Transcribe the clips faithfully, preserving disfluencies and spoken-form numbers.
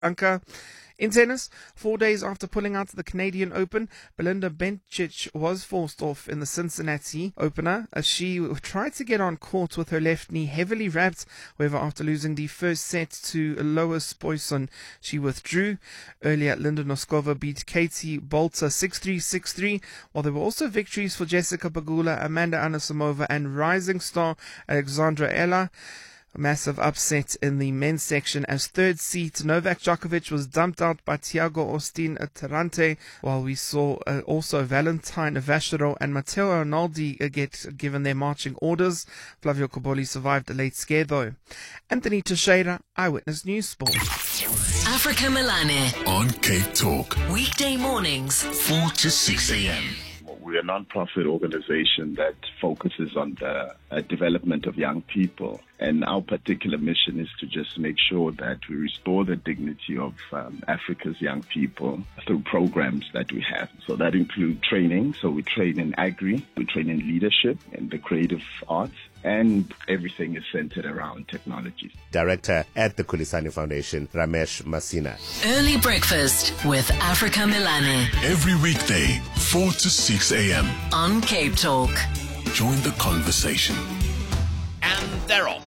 Anka. In tennis, four days after pulling out of the Canadian Open, Belinda Bencic was forced off in the Cincinnati opener as she tried to get on court with her left knee heavily wrapped. However, after losing the first set to Lois Poisson, she withdrew. Earlier, Linda Noskova beat Katie Bolter six three, six three, while there were also victories for Jessica Pegula, Amanda Anisimova, and rising star Alexandra Ella. A massive upset in the men's section as third seed Novak Djokovic was dumped out by Thiago Austin Tarante, while we saw uh, also Valentine Vachereau and Matteo Arnaldi get given their marching orders. Flavio Cobolli survived a late scare though. Anthony Teixeira, Eyewitness News Sport. Africa Melane on Cape Talk. Weekday mornings, four to six a.m. We're a non-profit organization that focuses on the uh, development of young people. And our particular mission is to just make sure that we restore the dignity of um, Africa's young people through programs that we have. So that includes training. So we train in agri, we train in leadership, in the creative arts, and everything is centered around technology. Director at the Kulisani Foundation, Ramesh Masina. Early breakfast with Africa Melane. Every weekday, four to six a.m. on Cape Talk. Join the conversation. And they're off.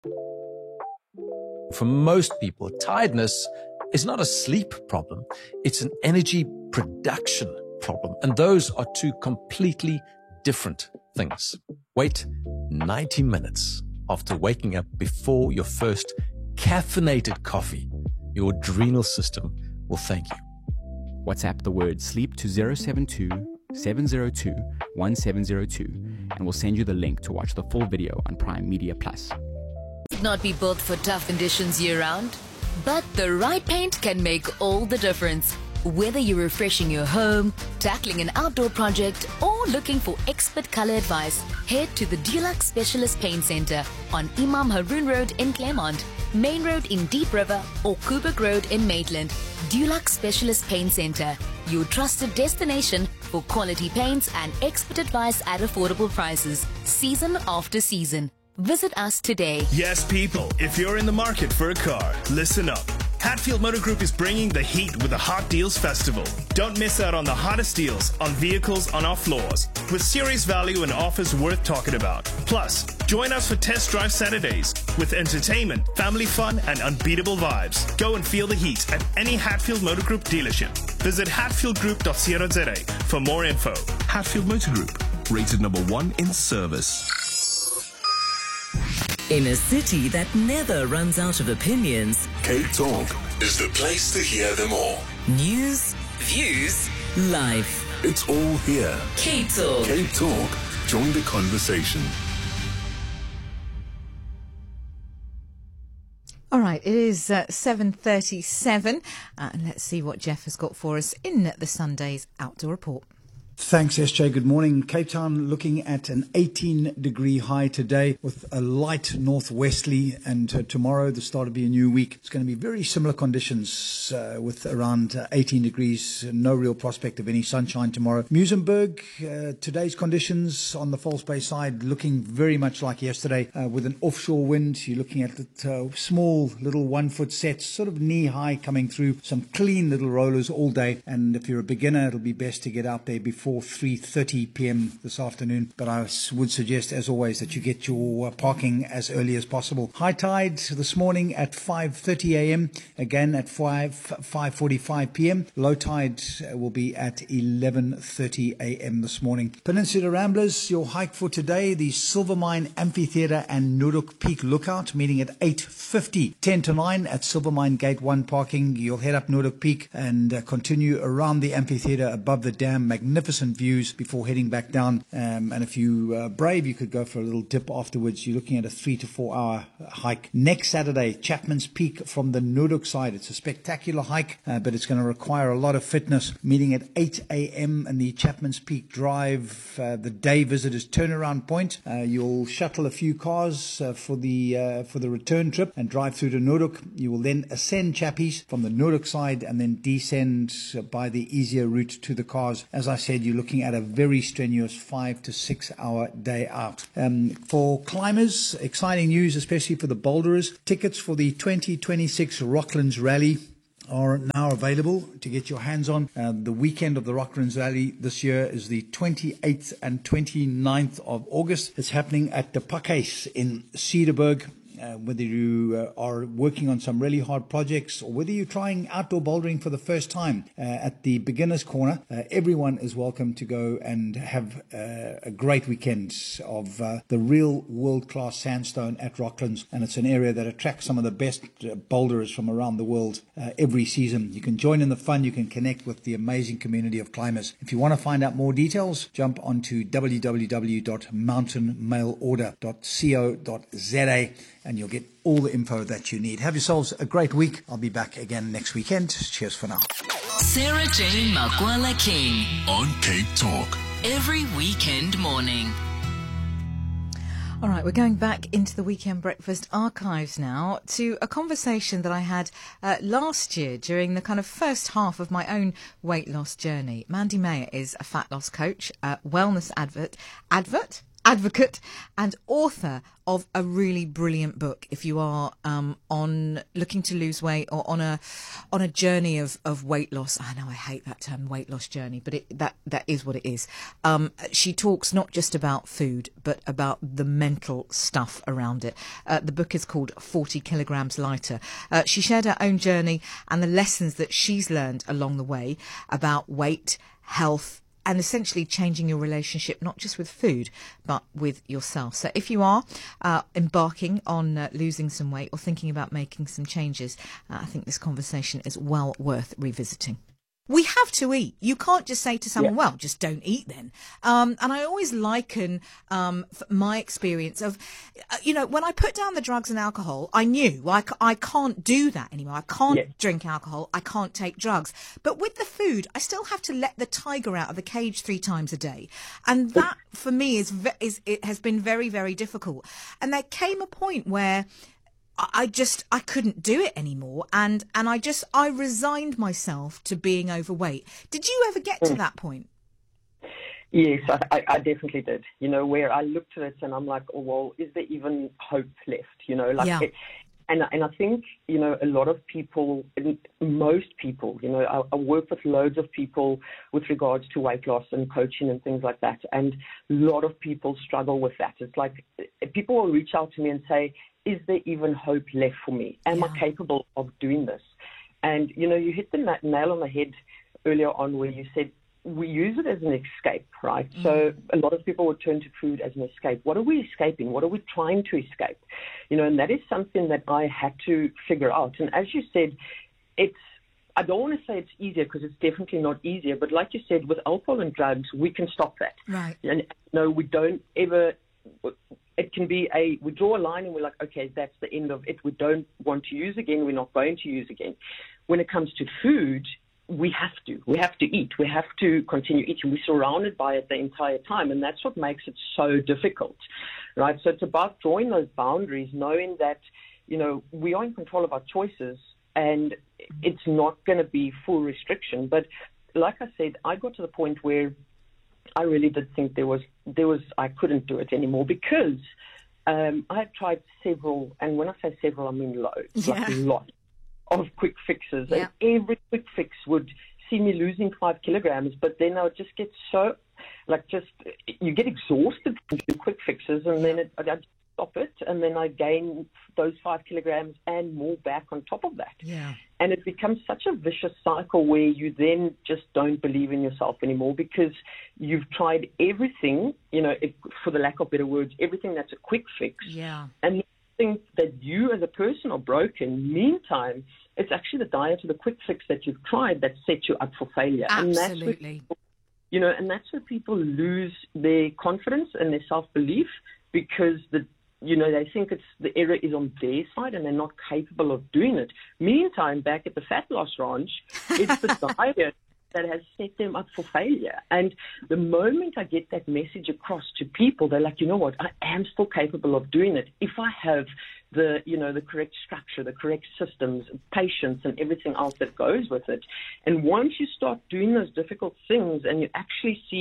For most people, tiredness is not a sleep problem. It's an energy production problem. And those are two completely different things. Wait ninety minutes after waking up before your first caffeinated coffee. Your adrenal system will thank you. WhatsApp the word sleep to zero seven two, seven zero two, one seven zero two and we'll send you the link to watch the full video on Prime Media Plus. Not be built for tough conditions year-round, but the right paint can make all the difference. Whether you're refreshing your home, tackling an outdoor project, or looking for expert color advice, head to the Dulux Specialist Paint Center on Imam Haroon Road in Claremont, Main Road in Deep River, or Kubrick Road in Maitland. Dulux Specialist Paint Center, your trusted destination for quality paints and expert advice at affordable prices, season after season. Visit us today. Yes, people, if you're in the market for a car, listen up. Hatfield Motor Group is bringing the heat with the Hot Deals Festival. Don't miss out on the hottest deals on vehicles on our floors, with serious value and offers worth talking about. Plus, join us for Test Drive Saturdays with entertainment, family fun, and unbeatable vibes. Go and feel the heat at any Hatfield Motor Group dealership. Visit hatfield group dot co dot za for more info. Hatfield Motor Group, rated number one in service. In a city that never runs out of opinions, Cape Talk is the place to hear them all. News, views, life. It's all here. Cape Talk. Cape Talk. Join the conversation. All right, it is uh, seven thirty-seven, uh, and let's see what Jeff has got for us in the Sunday's Outdoor Report. Thanks, S J. Good morning. Cape Town looking at an eighteen degree high today with a light northwesterly, and uh, tomorrow, the start of a new week, it's going to be very similar conditions uh, with around uh, eighteen degrees. No real prospect of any sunshine tomorrow. Muizenberg, uh, today's conditions on the False Bay side looking very much like yesterday uh, with an offshore wind. You're looking at the, uh, small little one foot sets, sort of knee high coming through, some clean little rollers all day. And if you're a beginner, it'll be best to get out there before three thirty p.m. this afternoon, but I would suggest, as always, that you get your uh, parking as early as possible. High tide this morning at five thirty a.m., again at five forty-five p.m. Low tide will be at eleven thirty a.m. this morning. Peninsula Ramblers, your hike for today, the Silvermine Amphitheatre and Nuruk Peak Lookout, meeting at eight fifty, ten to nine at Silvermine Gate one parking. You'll head up Nuruk Peak and uh, continue around the amphitheatre above the dam. Magnificent views before heading back down. Um, and if you are uh, brave, you could go for a little dip afterwards. You're looking at a three to four hour hike. Next Saturday, Chapman's Peak from the Nuruk side. It's a spectacular hike, uh, but it's going to require a lot of fitness. Meeting at eight a.m. in the Chapman's Peak Drive, uh, the day visitors turnaround point. Uh, you'll shuttle a few cars uh, for the uh, for the return trip and drive through to Nuruk. You will then ascend Chappies from the Nuruk side and then descend uh, by the easier route to the cars. As I said, you're looking at a very strenuous five to six hour day out. Um, for climbers, exciting news, especially for the boulderers. Tickets for the twenty twenty-six Rocklands Rally are now available to get your hands on. Uh, the weekend of the Rocklands Rally this year is the twenty-eighth and twenty-ninth of August. It's happening at the Pakhuis in Cedarburg. Uh, whether you uh, are working on some really hard projects or whether you're trying outdoor bouldering for the first time uh, at the Beginner's Corner, uh, everyone is welcome to go and have uh, a great weekend of uh, the real world-class sandstone at Rocklands. And it's an area that attracts some of the best uh, boulderers from around the world uh, every season. You can join in the fun. You can connect with the amazing community of climbers. If you want to find out more details, jump onto w w w dot mountain mail order dot co dot z a and you'll get all the info that you need. Have yourselves a great week. I'll be back again next weekend. Cheers for now. Sarah Jane Makwala King on Cape Talk every weekend morning. All right, we're going back into the Weekend Breakfast archives now to a conversation that I had uh, last year during the kind of first half of my own weight loss journey. Mandy Mayer is a fat loss coach, a wellness advert, advert? advocate and author of a really brilliant book if you are um, on looking to lose weight or on a on a journey of, of weight loss. I know I hate that term, weight loss journey, but it, that that is what it is. Um, she talks not just about food, but about the mental stuff around it. Uh, the book is called forty kilograms Lighter. Uh, she shared her own journey and the lessons that she's learned along the way about weight, health, and essentially changing your relationship, not just with food, but with yourself. So if you are uh, embarking on uh, losing some weight or thinking about making some changes, uh, I think this conversation is well worth revisiting. We have to eat. You can't just say to someone, yeah. well, just don't eat then. Um, and I always liken um, my experience of, uh, you know, when I put down the drugs and alcohol, I knew I, I can't do that anymore. I can't yeah. drink alcohol. I can't take drugs. But with the food, I still have to let the tiger out of the cage three times a day. And that, for me, is, is it has been very, very difficult. And there came a point where I just, I couldn't do it anymore. And, and I just, I resigned myself to being overweight. Did you ever get to that point? Yes, I, I definitely did. You know, where I looked at it and I'm like, oh, well, is there even hope left? You know, like, yeah. it, and, and I think, you know, a lot of people, most people, you know, I, I work with loads of people with regards to weight loss and coaching and things like that. And a lot of people struggle with that. It's like people will reach out to me and say, is there even hope left for me? Am yeah. I capable of doing this? And, you know, you hit the nail on the head earlier on where you said we use it as an escape, right? Mm. So a lot of people would turn to food as an escape. What are we escaping? What are we trying to escape? You know, and that is something that I had to figure out. And as you said, it's, I don't want to say it's easier because it's definitely not easier. But like you said, with alcohol and drugs, we can stop that. Right. And, you know, we don't ever... It can be a, we draw a line and we're like, okay, that's the end of it. We don't want to use again. We're not going to use again. When it comes to food, we have to. We have to eat. We have to continue eating. We're surrounded by it the entire time, and that's what makes it so difficult, right? So it's about drawing those boundaries, knowing that, you know, we are in control of our choices, and it's not going to be full restriction. But like I said, I got to the point where I really did think there was, there was, I couldn't do it anymore because um, I had tried several, and when I say several, I mean loads, yeah. like a lot of quick fixes. Yeah. And every quick fix would see me losing five kilograms, but then I would just get so, like just, you get exhausted from doing quick fixes, and then it, I'd stop it, and then I gain those five kilograms and more back on top of that. Yeah. And it becomes such a vicious cycle where you then just don't believe in yourself anymore because you've tried everything, you know, if, for the lack of better words, everything that's a quick fix. Yeah. And you think that you as a person are broken. Meantime, it's actually the diet or the quick fix that you've tried that sets you up for failure. Absolutely. And that's where people, you know, and that's where people lose their confidence and their self-belief because the you know, they think it's the error is on their side and they're not capable of doing it. Meantime, back at the Fat Loss Ranch, it's the diet that has set them up for failure. And the moment I get that message across to people, they're like, you know what, I am still capable of doing it if I have the, you know, the correct structure, the correct systems, patience, and everything else that goes with it. And once you start doing those difficult things and you actually see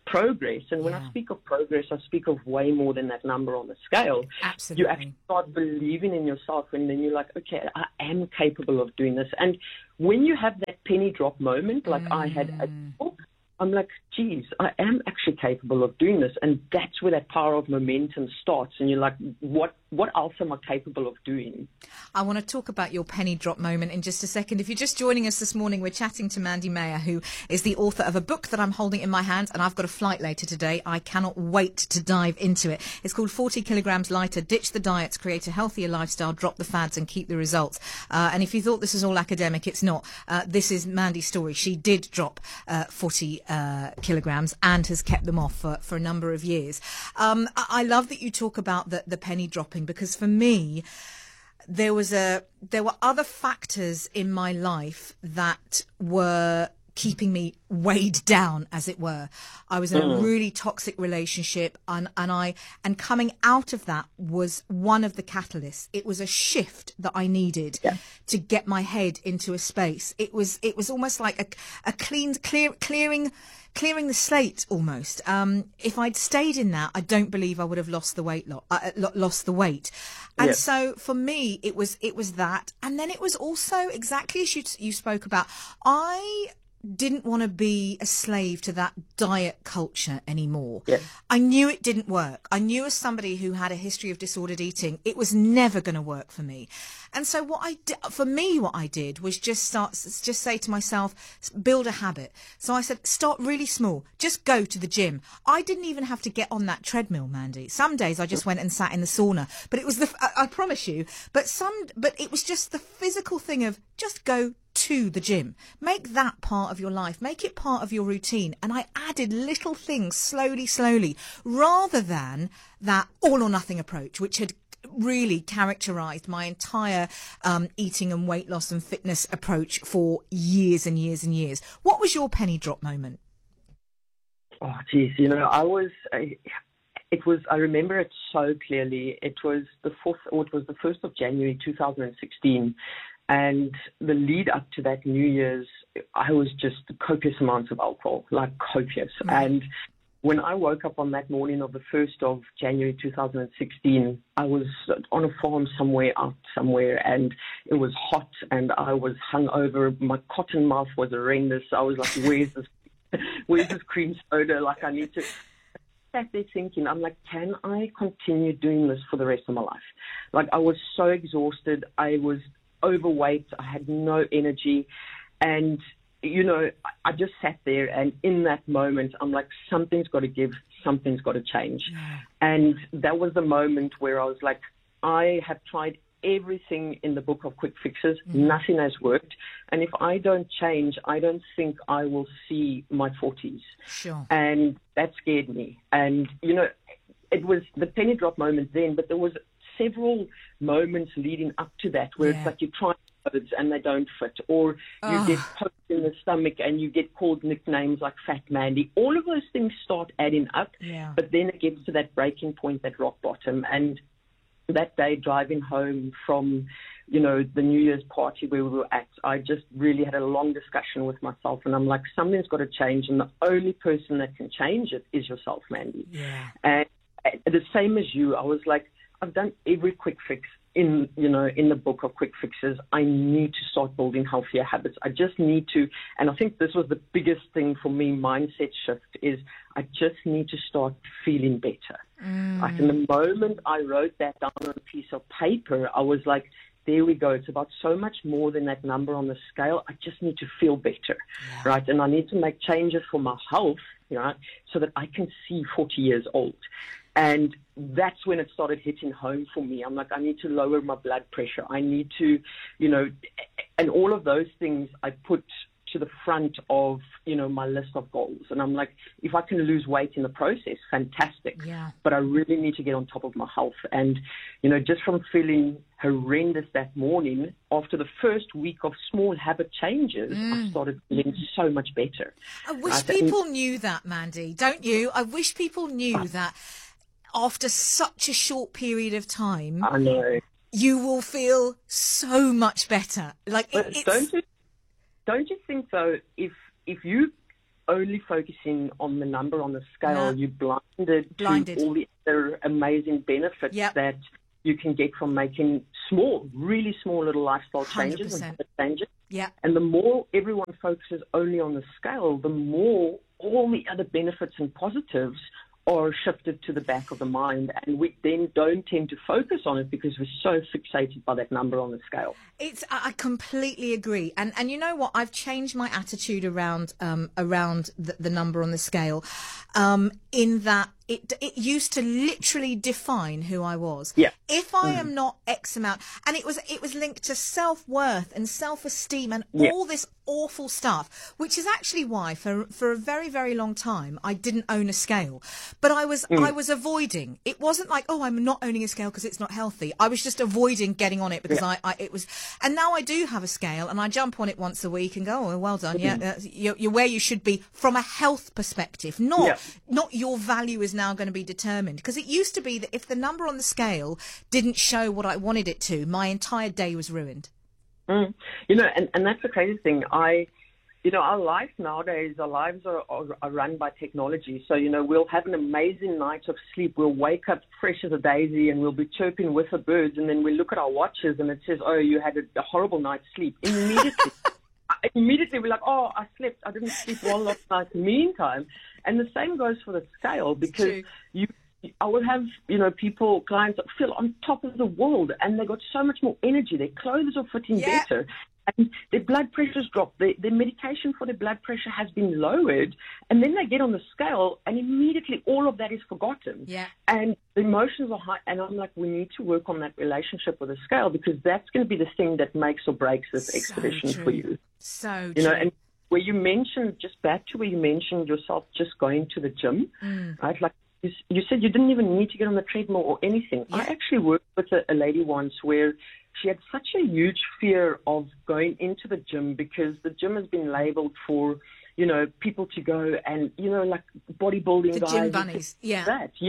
progress. And when Yeah. I speak of progress, I speak of way more than that number on the scale. Absolutely. You actually start believing in yourself, and then you're like, okay, I am capable of doing this. And when you have that penny drop moment, like I had at school, I'm like, geez, I am actually capable of doing this. And that's where that power of momentum starts. And you're like, what what else am I capable of doing? I want to talk about your penny drop moment in just a second. If you're just joining us this morning, we're chatting to Mandy Meyer, who is the author of a book that I'm holding in my hands, and I've got a flight later today. I cannot wait to dive into it. It's called forty kilograms Lighter, Ditch the Diets, Create a Healthier Lifestyle, Drop the Fads and Keep the Results. Uh, and if you thought this was all academic, it's not. Uh, this is Mandy's story. She did drop uh, forty uh, kilograms and has kept them off for, for a number of years. Um, I, I love that you talk about the, the penny dropping, because for me, there was a there were other factors in my life that were keeping me weighed down, as it were. I was in a really toxic relationship, and, and I and coming out of that was one of the catalysts. It was a shift that I needed yeah. to get my head into a space. It was it was almost like a a clean clear clearing clearing the slate almost. Um, if I'd stayed in that, I don't believe I would have lost the weight lo- uh, lost the weight. And yeah. so for me, it was it was that, and then it was also exactly as you you spoke about. I didn't want to be a slave to that diet culture anymore. Yeah. I knew it didn't work. I knew, as somebody who had a history of disordered eating, it was never going to work for me. And so what I did, for me, what I did was just start, just say to myself, build a habit. So I said, start really small. Just go to the gym. I didn't even have to get on that treadmill, Mandy. Some days I just went and sat in the sauna, but it was the, I, I promise you, but some, but it was just the physical thing of just go to the gym. Make that part of your life. Make it part of your routine. And I added little things slowly, slowly, rather than that all or nothing approach, which had really characterized my entire um, eating and weight loss and fitness approach for years and years and years. What was your penny drop moment? Oh, geez, you know, I was... I... It was, I remember it so clearly. It was the fourth, or it was the first of January, two thousand sixteen. And the lead up to that New Year's, I was just copious amounts of alcohol, like copious. Mm-hmm. And when I woke up on that morning of the first of January, two thousand sixteen, I was on a farm somewhere out somewhere, and it was hot, and I was hungover. My cotton mouth was horrendous. I was like, where's this, where's this cream soda? Like, I need to... sat there thinking, I'm like, can I continue doing this for the rest of my life? Like, I was so exhausted. I was overweight. I had no energy. And, you know, I just sat there, and in that moment, I'm like, something's got to give, something's got to change. Yeah. And that was the moment where I was like, I have tried everything in the book of quick fixes. Mm-hmm. Nothing has worked. And if I don't change, I don't think I will see my forties. Sure. And that scared me. And, you know, it was the penny drop moment then, but there was several moments leading up to that where yeah. it's like you try clothes and they don't fit, or you oh. get poked in the stomach and you get called nicknames like Fat Mandy. All of those things start adding up, yeah. but then it gets to that breaking point, that rock bottom. And that day, driving home from, you know, the New Year's party where we were at, I just really had a long discussion with myself, and I'm like, something's got to change, and the only person that can change it is yourself, Mandy. Yeah. And the same as you, I was like, I've done every quick fix in, you know, in the book of quick fixes. I need to start building healthier habits. I just need to, and I think this was the biggest thing for me, mindset shift, is I just need to start feeling better. Mm. Like, in the moment I wrote that down on a piece of paper, I was like, there we go. It's about so much more than that number on the scale. I just need to feel better, yeah. right? And I need to make changes for my health, right, so that I can see forty years old. And that's when it started hitting home for me. I'm like, I need to lower my blood pressure. I need to, you know, and all of those things I put to the front of, you know, my list of goals. And I'm like, if I can lose weight in the process, fantastic. Yeah. But I really need to get on top of my health. And, you know, just from feeling horrendous that morning, after the first week of small habit changes, mm. I started feeling so much better. I wish right? people and, knew that, Mandy, don't you? I wish people knew uh, that after such a short period of time, I know. you will feel so much better. Like, but it's... don't you, don't you think, though, if if you only focusing on the number on the scale, No. you're blinded, Blinded. to all the other amazing benefits Yep. that you can get from making small, really small little lifestyle one hundred changes and percent. habit changes. Yeah. And the more everyone focuses only on the scale, the more all the other benefits and positives are shifted to the back of the mind, and we then don't tend to focus on it because we're so fixated by that number on the scale. It's I I completely agree, and and you know what? I've changed my attitude around um around the, the number on the scale, um in that it it used to literally define who I was. Yeah. If I am not X amount, and it was it was linked to self worth and self esteem and Yeah. all this awful stuff, which is actually why for for a very very long time I didn't own a scale, but I was I was avoiding. It wasn't like, oh, I'm not owning a scale because it's not healthy. I was just avoiding getting on it because Yeah. I, I it was, and now I do have a scale and I jump on it once a week and go, oh, well done, yeah, uh, you're, you're where you should be from a health perspective, not Yeah. not your value is now going to be determined, because it used to be that if the number on the scale didn't show what I wanted it to, my entire day was ruined. Mm. You know, and, and that's the crazy thing. I, you know, our life nowadays, our lives are, are, are run by technology. So, you know, we'll have an amazing night of sleep. We'll wake up fresh as a daisy and we'll be chirping with the birds. And then we look at our watches and it says, oh, you had a, a horrible night's sleep. Immediately, immediately we're like, oh, I slept. I didn't sleep well last night. Meantime, and the same goes for the scale, because True. you, I will have, you know, people, clients that feel on top of the world and they got so much more energy. Their clothes are fitting Yeah. better. And their blood pressure's dropped. Their, their medication for their blood pressure has been lowered. And then they get on the scale and immediately all of that is forgotten. Yeah. And the emotions are high. And I'm like, we need to work on that relationship with the scale, because that's going to be the thing that makes or breaks this So expedition true. for you. So You know, true. and where you mentioned, just back to where you mentioned yourself just going to the gym, Mm. right? Like you, you said, you didn't even need to get on the treadmill or anything. I Yeah. actually worked with a, a lady once where she had such a huge fear of going into the gym because the gym has been labeled for, you know, people to go and, you know, like bodybuilding The guys. gym and bunnies, yeah. That, yeah.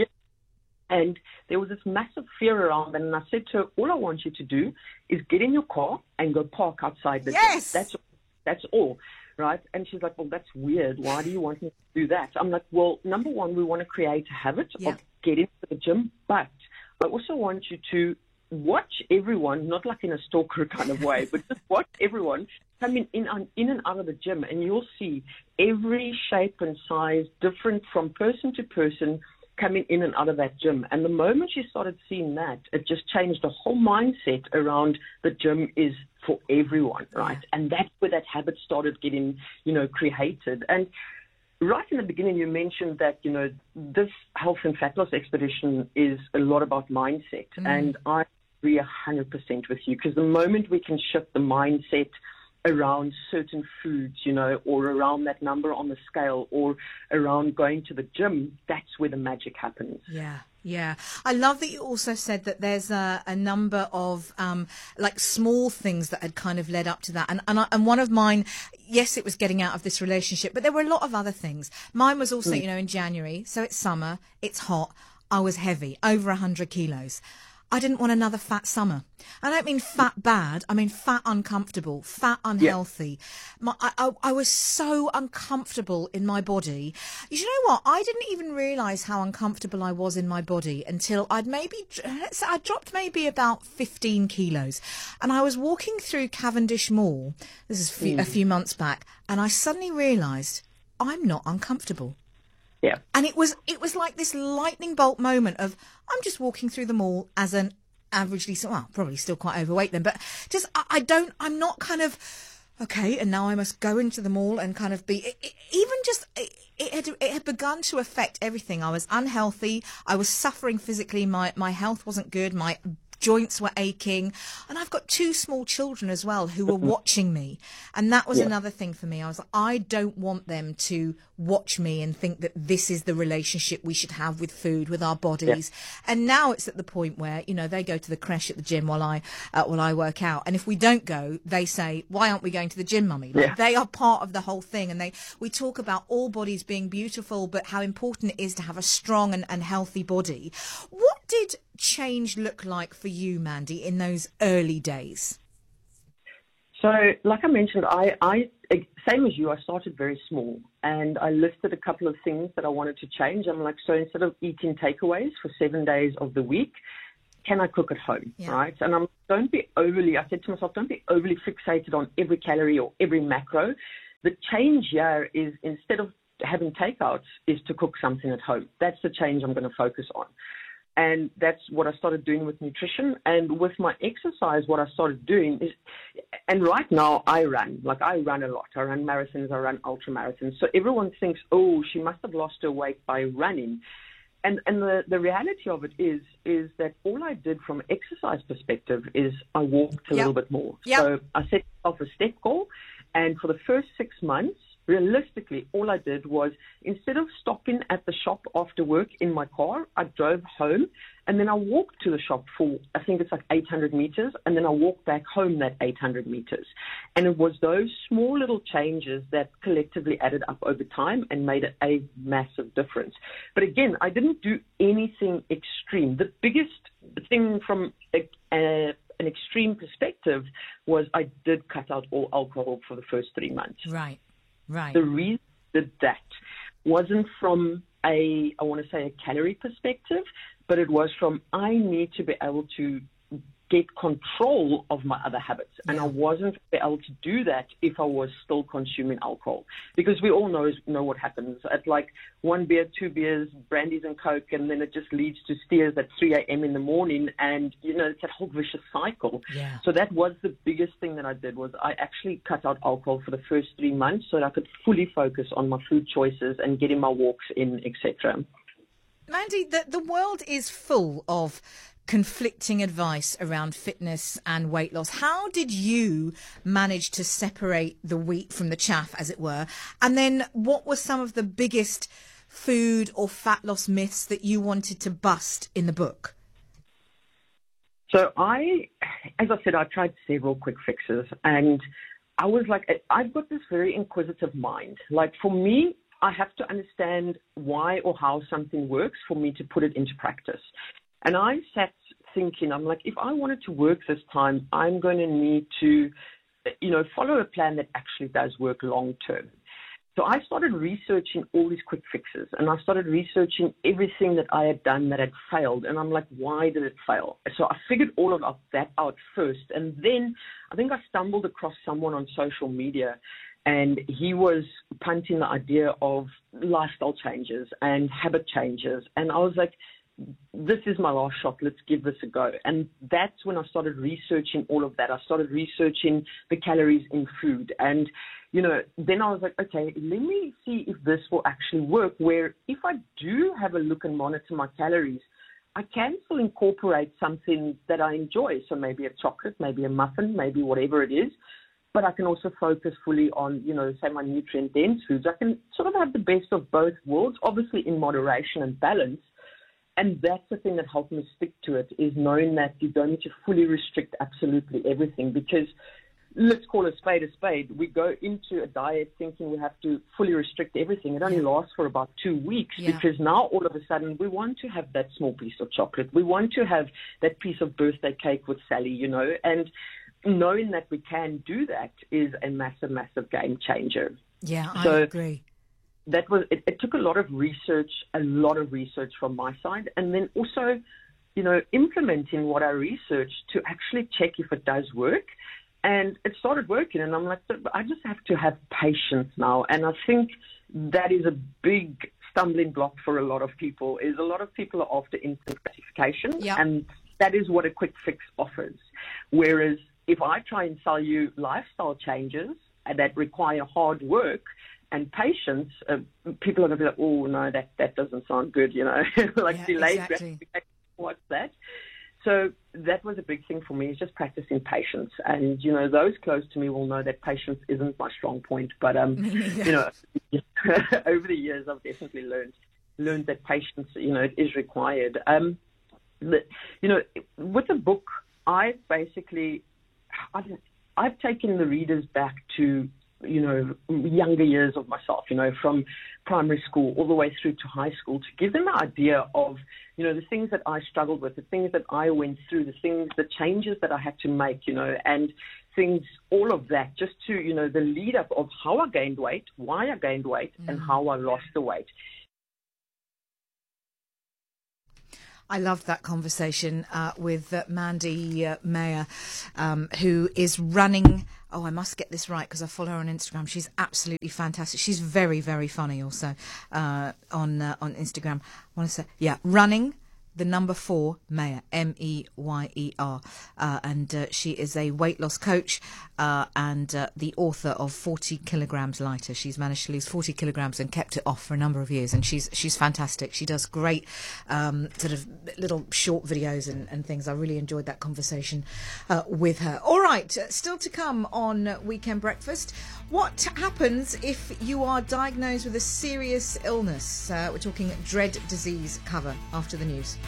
And there was this massive fear around that. And I said to her, all I want you to do is get in your car and go park outside the Yes. gym. That's, that's all, right? And she's like, well, that's weird. Why do you want me to do that? I'm like, well, number one, we want to create a habit Yeah. of getting to the gym. But I also want you to watch everyone, not like in a stalker kind of way, but just watch everyone come in, in, in and out of the gym. And you'll see every shape and size different from person to person coming in and out of that gym. And the moment she started seeing that, it just changed the whole mindset around the gym is for everyone, right? And that's where that habit started getting, you know, created. And right in the beginning, you mentioned that, you know, this health and fat loss expedition is a lot about mindset. Mm. And I agree one hundred percent with you, because the moment we can shift the mindset around certain foods, you know, or around that number on the scale, or around going to the gym, that's where the magic happens. Yeah, yeah. I love that you also said that there's a, a number of um, like small things that had kind of led up to that. And and, I, and one of mine, yes, it was getting out of this relationship, but there were a lot of other things. Mine was also, Mm. you know, in January, so it's summer, it's hot. I was heavy, over one hundred kilos. I didn't want another fat summer. I don't mean fat bad. I mean fat uncomfortable, fat unhealthy. My, I, I, I was so uncomfortable in my body. You know what? I didn't even realise how uncomfortable I was in my body until I'd maybe, let's say I dropped maybe about fifteen kilos. And I was walking through Cavendish Mall, this is a few, a few months back, and I suddenly realised I'm not uncomfortable. Yeah. And it was it was like this lightning bolt moment of, I'm just walking through the mall as an averagely, well, probably still quite overweight then, but just, I, I don't, I'm not kind of, okay, and now I must go into the mall and kind of be, it, it, even just, it, it, had, it had begun to affect everything. I was unhealthy. I was suffering physically. My, my health wasn't good. My joints were aching, and I've got two small children as well who were watching me, and that was Yeah. another thing for me. I was like, I don't want them to watch me and think that this is the relationship we should have with food, with our bodies. And now it's at the point where, you know, they go to the creche at the gym while I uh, while I work out, and if we don't go, they say, why aren't we going to the gym, mummy? Like, Yeah. they are part of the whole thing, and they we talk about all bodies being beautiful, but how important it is to have a strong and, and healthy body. What did change look like for you, Mandy, in those early days? So, like I mentioned, I, I same as you, I started very small, and I listed a couple of things that I wanted to change. I'm like, so instead of eating takeaways for seven days of the week, can I cook at home, yeah. right? And I'm don't be overly, I said to myself, don't be overly fixated on every calorie or every macro. The change here is instead of having takeouts is to cook something at home. That's the change I'm going to focus on. And that's what I started doing with nutrition. And with my exercise, what I started doing is, and right now I run, like I run a lot. I run marathons, I run ultra marathons. So everyone thinks, oh, she must have lost her weight by running. And and the, the reality of it is, is that all I did from an exercise perspective is I walked a yep. little bit more. Yep. So I set myself a step goal. And for the first six months, realistically, all I did was instead of stopping at the shop after work in my car, I drove home and then I walked to the shop for, I think it's like eight hundred meters, and then I walked back home that eight hundred meters. And it was those small little changes that collectively added up over time and made it a massive difference. But again, I didn't do anything extreme. The biggest thing from a, a an extreme perspective was I did cut out all alcohol for the first three months. Right. Right. The reason that that wasn't from a, I want to say, a calorie perspective, but it was from I need to be able to get control of my other habits. Yeah. And I wasn't able to do that if I was still consuming alcohol. Because we all know know what happens. At like one beer, two beers, brandies and Coke, and then it just leads to steers at three a.m. in the morning. And, you know, it's that whole vicious cycle. Yeah. So that was the biggest thing that I did was I actually cut out alcohol for the first three months so that I could fully focus on my food choices and getting my walks in, et cetera. Mandy, the, the world is full of conflicting advice around fitness and weight loss. How did you manage to separate the wheat from the chaff, as it were? And then what were some of the biggest food or fat loss myths that you wanted to bust in the book? So I, as I said, I tried several quick fixes, and I was like, I've got this very inquisitive mind. Like for me, I have to understand why or how something works for me to put it into practice. And I sat thinking, I'm like, if I wanted to work this time, I'm going to need to, you know, follow a plan that actually does work long term. So I started researching all these quick fixes, and I started researching everything that I had done that had failed. And I'm like, why did it fail? So I figured all of that out first. And then I think I stumbled across someone on social media, and he was punting the idea of lifestyle changes and habit changes. And I was like, this is my last shot. Let's give this a go. And that's when I started researching all of that. I started researching the calories in food. And, you know, then I was like, okay, let me see if this will actually work, where if I do have a look and monitor my calories, I can still incorporate something that I enjoy. So maybe a chocolate, maybe a muffin, maybe whatever it is. But I can also focus fully on, you know, say my nutrient-dense foods. I can sort of have the best of both worlds, obviously in moderation and balance. And that's the thing that helped me stick to it, is knowing that you don't need to fully restrict absolutely everything. Because let's call a spade a spade. We go into a diet thinking we have to fully restrict everything. It only lasts for about two weeks yeah. because now all of a sudden we want to have that small piece of chocolate. We want to have that piece of birthday cake with Sally, you know. And knowing that we can do that is a massive, massive game changer. Yeah, I so, agree. That was it, it took a lot of research, a lot of research from my side, and then also, you know, implementing what I researched to actually check if it does work. And it started working, and I'm like, I just have to have patience now. And I think that is a big stumbling block for a lot of people, is a lot of people are after instant gratification, yep. and that is what a quick fix offers. Whereas if I try and sell you lifestyle changes that require hard work and patience, uh, people are going to be like, oh, no, that, that doesn't sound good, you know, like yeah, delayed exactly. gratification, what's that? So that was a big thing for me, is just practicing patience. And, you know, those close to me will know that patience isn't my strong point. But, um, you know, over the years, I've definitely learned learned that patience, you know, is required. Um, the, you know, with the book, I basically, I've, I've taken the readers back to, you know, younger years of myself, you know, from primary school all the way through to high school, to give them an idea of, you know, the things that I struggled with, the things that I went through, the things, the changes that I had to make, you know, and things, all of that, just to, you know, the lead up of how I gained weight, why I gained weight, mm. and how I lost the weight. I loved that conversation uh, with uh, Mandy uh, Mayer, um, who is running. Oh, I must get this right because I follow her on Instagram. She's absolutely fantastic. She's very, very funny also uh, on uh, on Instagram. I want to say, yeah, running the number four Meyer, M E Y E R, uh, and uh, she is a weight loss coach uh, and uh, the author of forty kilograms lighter. She's managed to lose forty kilograms and kept it off for a number of years, and she's she's fantastic. She does great um, sort of little short videos and, and things. I really enjoyed that conversation uh, with her. All right, still to come on Weekend Breakfast. What happens if you are diagnosed with a serious illness? Uh, we're talking dread disease cover after the news.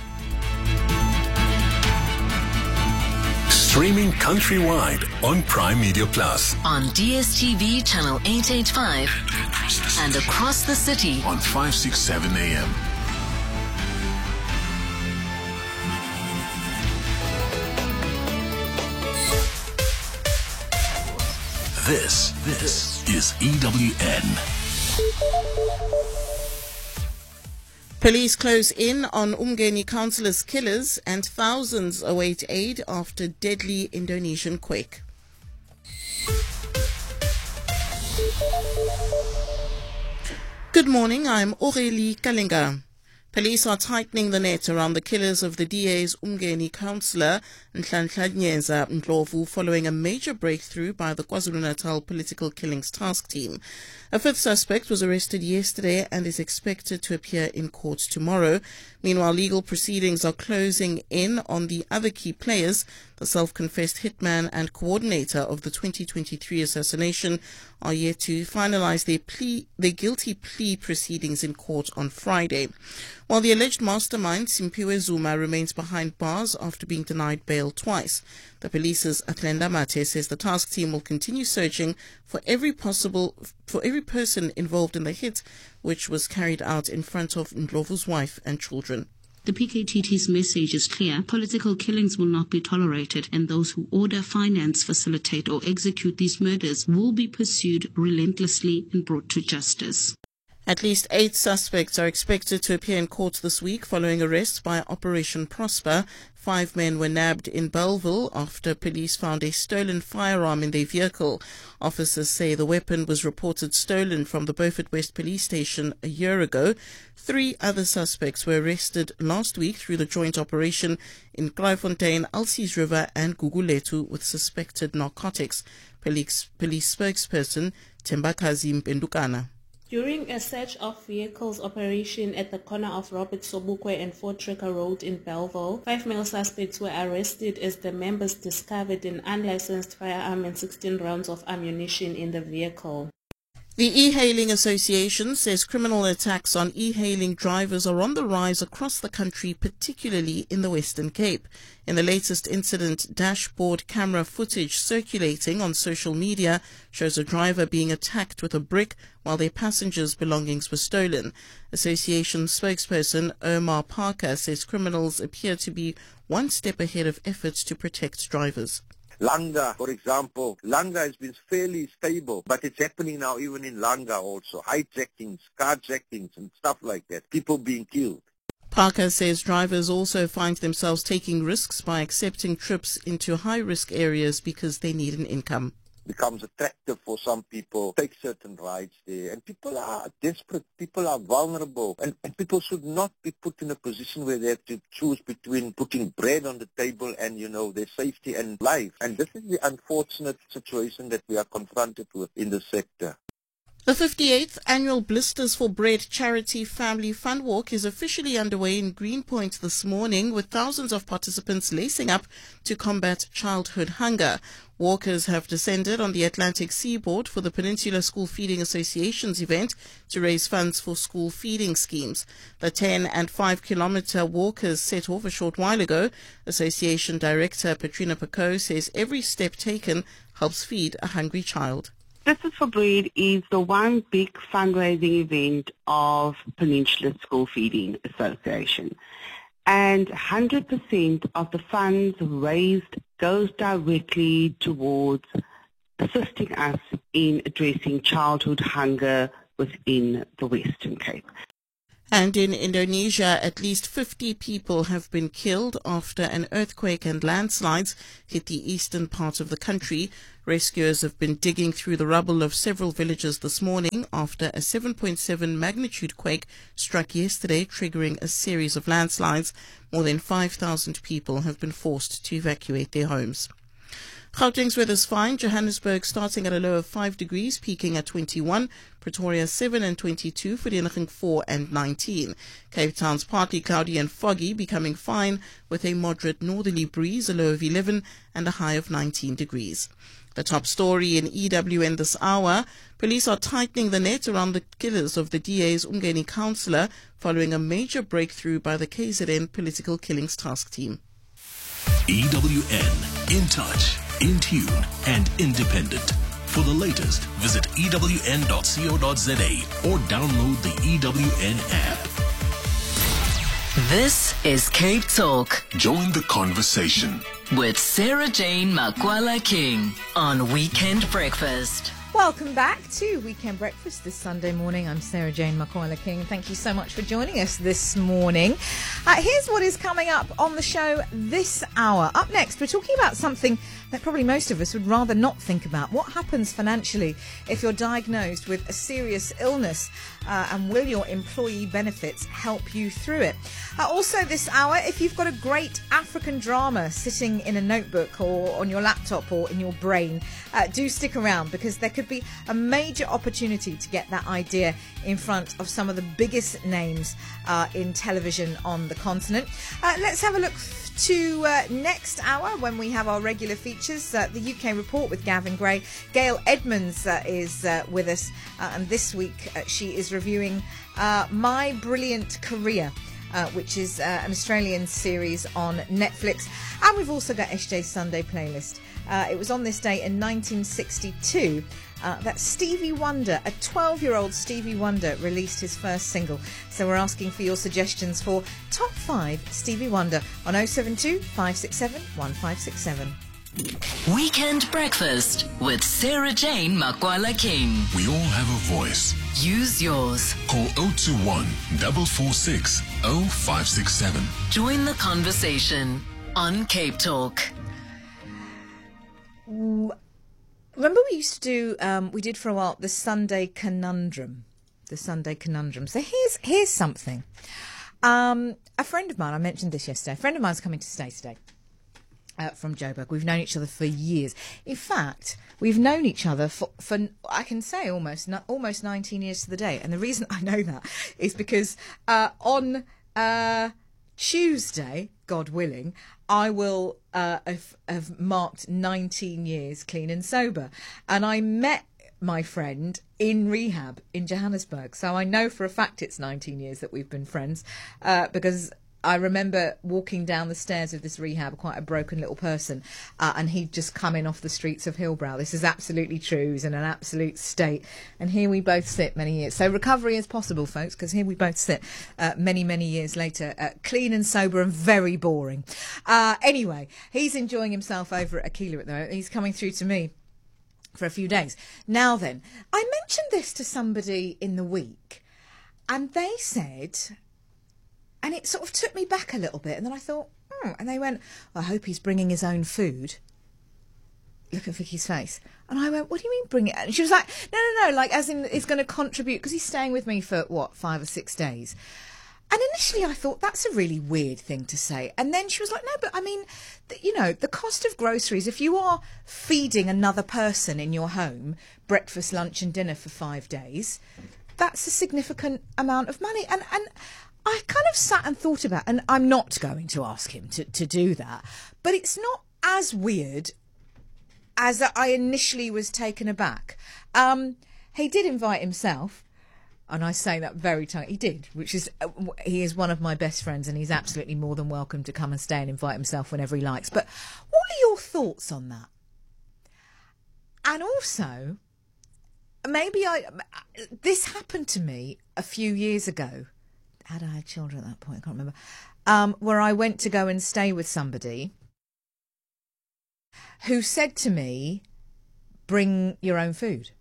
Streaming countrywide on Prime Media Plus. On D S T V channel eight eighty-five and across the city on five sixty-seven A M. This, this is E W N. Police close in on Umgeni councillors' killers and thousands await aid after deadly Indonesian quake. Good morning, I'm Aurélie Kalinga. Police are tightening the net around the killers of the D A's Umgeni councillor Nhlanhla Nyeza Ndlovu following a major breakthrough by the KwaZulu-Natal Political Killings Task Team. A fifth suspect was arrested yesterday and is expected to appear in court tomorrow. Meanwhile, legal proceedings are closing in on the other key players. The self-confessed hitman and coordinator of the twenty twenty-three assassination are yet to finalize their plea, their guilty plea proceedings in court on Friday. While the alleged mastermind, Simpiwe Zuma, remains behind bars after being denied bail twice. The police's Atlenda Mate says the task team will continue searching for every possible, for every person involved in the hit, which was carried out in front of Ndlovu's wife and children. The P K T T's message is clear. Political killings will not be tolerated, and those who order, finance, facilitate or execute these murders will be pursued relentlessly and brought to justice. At least eight suspects are expected to appear in court this week following arrests by Operation Prosper. Five men were nabbed in Bellville after police found a stolen firearm in their vehicle. Officers say the weapon was reported stolen from the Beaufort West police station a year ago. Three other suspects were arrested last week through the joint operation in Klaaifontein, Alsies River and Guguletu with suspected narcotics. Police, police spokesperson Tembakazi Mpendukana. During a search of vehicles operation at the corner of Robert Sobukwe and Fort Trekker Road in Bellville, five male suspects were arrested as the members discovered an unlicensed firearm and sixteen rounds of ammunition in the vehicle. The E-Hailing Association says criminal attacks on e-hailing drivers are on the rise across the country, particularly in the Western Cape. In the latest incident, dashboard camera footage circulating on social media shows a driver being attacked with a brick while their passengers' belongings were stolen. Association spokesperson Omar Parker says criminals appear to be one step ahead of efforts to protect drivers. Langa, for example, Langa has been fairly stable, but it's happening now even in Langa also. Hijackings, carjackings and stuff like that. People being killed. Parker says drivers also find themselves taking risks by accepting trips into high-risk areas because they need an income. Becomes attractive for some people, take certain rides there, and people are desperate, people are vulnerable, and, and people should not be put in a position where they have to choose between putting bread on the table and, you know, their safety and life. And this is the unfortunate situation that we are confronted with in the sector. The fifty-eighth annual Blisters for Bread charity family fun walk is officially underway in Greenpoint this morning, with thousands of participants lacing up to combat childhood hunger. Walkers have descended on the Atlantic seaboard for the Peninsula School Feeding Association's event to raise funds for school feeding schemes. The ten and five kilometre walkers set off a short while ago. Association Director Petrina Pacot says every step taken helps feed a hungry child. Blisters for Bread is the one big fundraising event of Peninsula School Feeding Association. And one hundred percent of the funds raised goes directly towards assisting us in addressing childhood hunger within the Western Cape. And in Indonesia, at least fifty people have been killed after an earthquake and landslides hit the eastern part of the country. Rescuers have been digging through the rubble of several villages this morning after a seven point seven magnitude quake struck yesterday, triggering a series of landslides. More than five thousand people have been forced to evacuate their homes. Gauteng's weather's fine. Johannesburg starting at a low of five degrees, peaking at twenty-one. Pretoria seven and twenty-two. Vereeniging four and nineteen. Cape Town's partly cloudy and foggy, becoming fine with a moderate northerly breeze, a low of eleven and a high of nineteen degrees. The top story in E W N this hour: police are tightening the net around the killers of the D A's Umgeni councillor following a major breakthrough by the K Z N Political Killings Task Team. E W N, in touch, in tune, and independent. For the latest, visit E W N dot co dot za or download the E W N app. This is Cape Talk Join the conversation with Sarah Jane Makwala King on Weekend Breakfast. Welcome back to Weekend Breakfast this Sunday morning. I'm Sarah Jane Makwala King. Thank you so much for joining us this morning. Uh, here's what is coming up on the show this hour. Up next, we're talking about something that probably most of us would rather not think about. What happens financially if you're diagnosed with a serious illness, uh, and will your employee benefits help you through it? Uh, also this hour, if you've got a great African drama sitting in a notebook or on your laptop or in your brain, uh, do stick around, because there could be a major opportunity to get that idea in front of some of the biggest names uh, in television on the continent. Uh, let's have a look to uh, next hour when we have our regular features, uh, the U K Report with Gavin Gray. Gail Edmonds uh, is uh, with us, uh, and this week uh, she is reviewing uh, My Brilliant Career, uh, which is uh, an Australian series on Netflix. And we've also got S J's Sunday Playlist. Uh, it was on this day in nineteen sixty-two uh, that Stevie Wonder, a twelve-year-old Stevie Wonder, released his first single. So we're asking for your suggestions for top five Stevie Wonder on oh seven two, five six seven, one five six seven. Weekend Breakfast with Sarah Jane Makwala King. We all have a voice. Use yours. Call oh two one, four four six, oh five six seven. Join the conversation on Cape Talk. Remember we used to do, um, we did for a while, the Sunday Conundrum. The Sunday Conundrum. So here's here's something. Um, a friend of mine, I mentioned this yesterday, a friend of mine's coming to stay today uh, from Joburg. We've known each other for years. In fact, we've known each other for, for I can say, almost almost nineteen years to the day. And the reason I know that is because uh, on uh, Tuesday, God willing, I will uh, have, have marked nineteen years clean and sober. And I met my friend in rehab in Johannesburg. So I know for a fact it's nineteen years that we've been friends, uh, because I remember walking down the stairs of this rehab, quite a broken little person, uh, and he'd just come in off the streets of Hillbrow. This is absolutely true. He's in an absolute state. And here we both sit many years. So recovery is possible, folks, because here we both sit uh, many, many years later, uh, clean and sober and very boring. Uh, anyway, he's enjoying himself over at Aquila at the moment. He's coming through to me for a few days. Now then, I mentioned this to somebody in the week, and they said... And it sort of took me back a little bit. And then I thought, hmm. And they went, I hope he's bringing his own food. Look at Vicky's face. And I went, what do you mean bring it? And she was like, no, no, no, like as in it's going to contribute, because he's staying with me for, what, five or six days. And initially I thought, that's a really weird thing to say. And then she was like, no, but I mean, the, you know, the cost of groceries, if you are feeding another person in your home, breakfast, lunch and dinner for five days, that's a significant amount of money. And, and, I kind of sat and thought about, and I'm not going to ask him to, to do that, but it's not as weird as I initially was taken aback. Um, he did invite himself, and I say that very tongue. He did, which is, uh, he is one of my best friends, and he's absolutely more than welcome to come and stay and invite himself whenever he likes. But what are your thoughts on that? And also, maybe I, this happened to me a few years ago. Had I had children at that point? I can't remember. Um, where I went to go and stay with somebody, who said to me, bring your own food.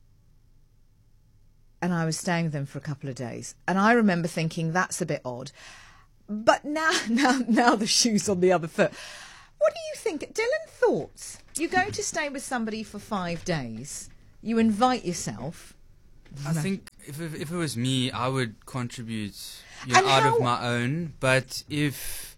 And I was staying with them for a couple of days. And I remember thinking, that's a bit odd. But now, now, now the shoe's on the other foot. What do you think? Dylan, thoughts? You're going to stay with somebody for five days. You invite yourself. I think if, if if it was me, I would contribute you know, out how- of my own. But if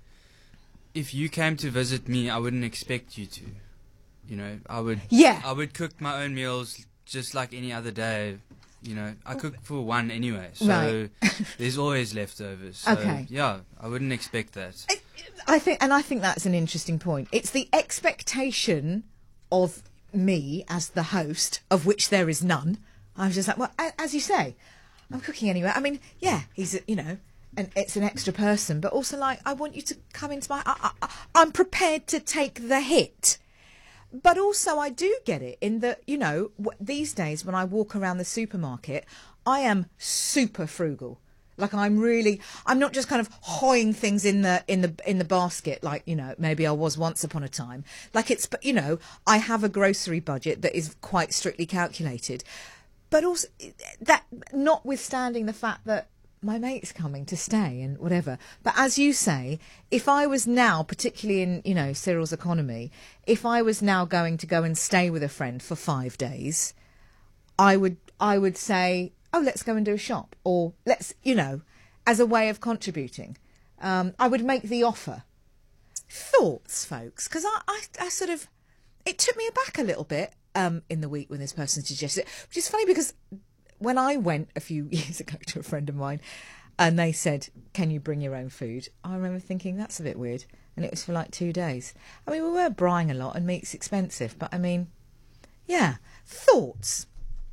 if you came to visit me, I wouldn't expect you to. You know, I would. Yeah. I would cook my own meals just like any other day. You know, I cook for one anyway, so Right. there's always leftovers. So, Okay. Yeah, I wouldn't expect that. I think, and I think that's an interesting point. It's the expectation of me as the host, of which there is none. I was just like, well, a- as you say, I'm cooking anyway. I mean, yeah, he's, a, you know, and it's an extra person, but also like, I want you to come into my, I, I, I'm prepared to take the hit. But also I do get it in that, you know, w- these days when I walk around the supermarket, I am super frugal. Like I'm really, I'm not just kind of hoying things in the in the in the basket like, you know, maybe I was once upon a time. Like it's, but you know, I have a grocery budget that is quite strictly calculated. But also that, notwithstanding the fact that my mate's coming to stay and whatever. But as you say, if I was now, particularly in, you know, Cyril's economy, if I was now going to go and stay with a friend for five days, I would, I would say, oh, let's go and do a shop, or let's, you know, as a way of contributing. Um, I would make the offer. Thoughts, folks? Because I, I, I sort of, it took me aback a little bit um, in the week when this person suggested it, which is funny because when I went a few years ago to a friend of mine and they said, can you bring your own food? I remember thinking, that's a bit weird. And it was for like two days. I mean, we were buying a lot and meat's expensive, but I mean, yeah. Thoughts?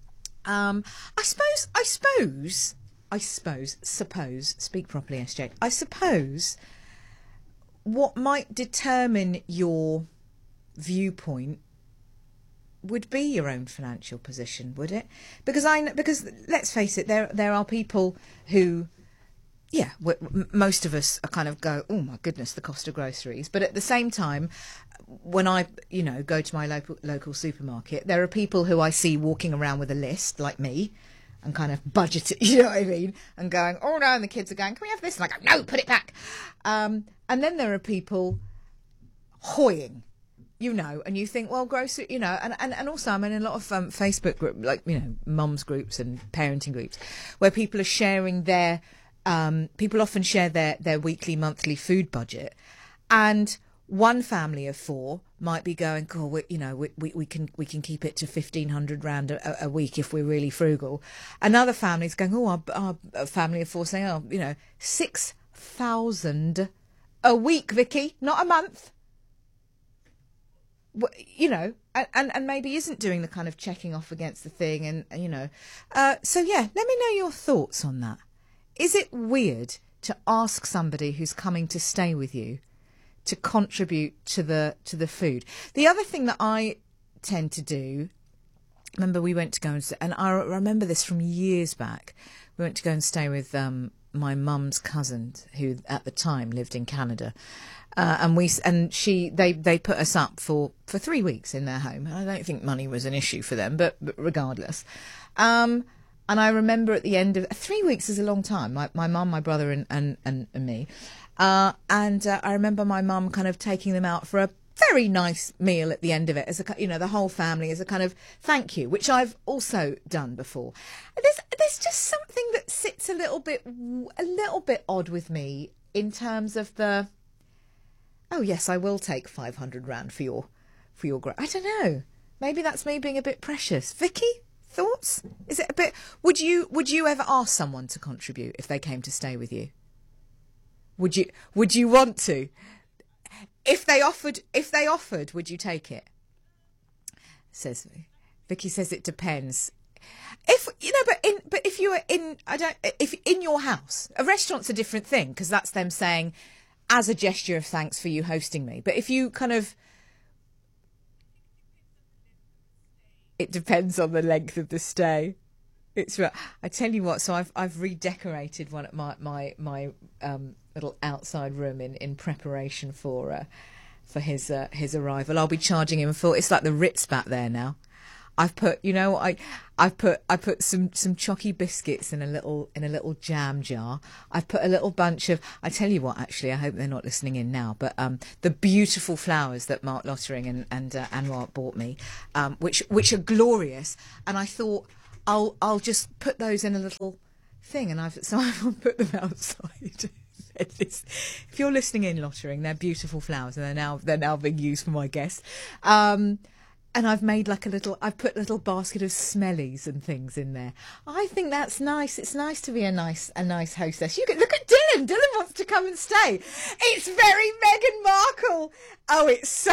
Um, I suppose, I suppose, I suppose, suppose, speak properly, S J. I suppose what might determine your viewpoint would be your own financial position, would it? Because I, kn- because let's face it, there there are people who, yeah, w- m- most of us are kind of go, oh my goodness, the cost of groceries. But at the same time, when I, you know, go to my local local supermarket, there are people who I see walking around with a list, like me, and kind of budgeting, you know what I mean, and going, oh no, and the kids are going, can we have this? And I go, no, put it back. Um, and then there are people hoying. You know, and you think, well, grocery, you know, and, and, and also I'm in a lot of um, Facebook group, like, you know, mums groups and parenting groups where people are sharing their, um, people often share their, their weekly, monthly food budget. And one family of four might be going, oh, we, you know, we, we, we can we can keep it to fifteen hundred rand a, a week if we're really frugal. Another family's going, oh, our, our, our family of four saying, oh, you know, six thousand a week, Vicky, not a month. You know, and, and maybe isn't doing the kind of checking off against the thing, and, you know. Uh, so, yeah, let me know your thoughts on that. Is it weird to ask somebody who's coming to stay with you to contribute to the to the food? The other thing that I tend to do, remember we went to go and stay, and I remember this from years back, we went to go and stay with um, my mum's cousin, who at the time lived in Canada. Uh, and we and she they, they put us up for, for three weeks in their home. I don't think money was an issue for them, but, but regardless. Um, and I remember at the end of three weeks is a long time. My my mum, my brother, and and, and, and me. Uh, and uh, I remember my mum kind of taking them out for a very nice meal at the end of it, as a, you know, the whole family, as a kind of thank you, which I've also done before. And there's there's just something that sits a little bit a little bit odd with me in terms of the, oh yes, I will take five hundred rand for your, for your. Gra-. I don't know. Maybe that's me being a bit precious. Vicky, thoughts? Is it a bit? Would you would you ever ask someone to contribute if they came to stay with you? Would you Would you want to? If they offered, if they offered, would you take it? Says Vicky. Says it depends. If you know, but in but if you were in, I don't. If in your house, a restaurant's a different thing because that's them saying, as a gesture of thanks for you hosting me. But if you kind of, it depends on the length of the stay. It's right. I tell you what. So I've I've redecorated one at my my my um, little outside room in, in preparation for uh, for his uh, his arrival. I'll be charging him full. It's like the Ritz back there now. I've put, you know, I, I've put, I put some, some chalky biscuits in a little, in a little jam jar. I've put a little bunch of, I tell you what, actually, I hope they're not listening in now, but, um, the beautiful flowers that Mark Lottering and, and, uh, Anwar bought me, um, which, which are glorious. And I thought, I'll, I'll just put those in a little thing. And I've, so I've put them outside. If you're listening in, Lottering, they're beautiful flowers and they're now, they're now being used for my guests. Um, And I've made like a little, I've put a little basket of smellies and things in there. I think that's nice. It's nice to be a nice, a nice hostess. You can look at Dylan. Dylan wants to come and stay. It's very Meghan Markle. Oh, it's so,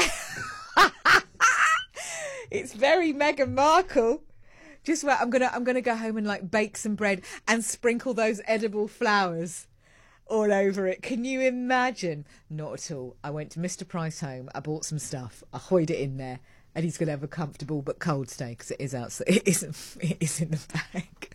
it's very Meghan Markle. Just wait, I'm gonna, I'm gonna go home and like bake some bread and sprinkle those edible flowers all over it. Can you imagine? Not at all. I went to Mister Price Home. I bought some stuff. I hoid it in there. And he's going to have a comfortable but cold stay because it is outside. It isn't. It is in the bag.